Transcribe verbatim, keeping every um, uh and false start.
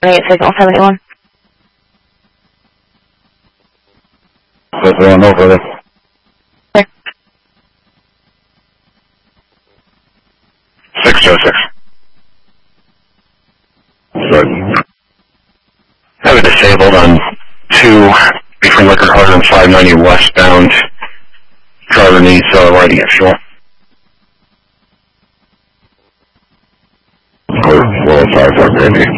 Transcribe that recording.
eight signal seventy-one. That's one over there. Okay. six oh six. Sorry. Have it disabled on two between Liquor Harbor and five ninety westbound. Driver needs uh, riding at fuel. Well, sorry for Randy.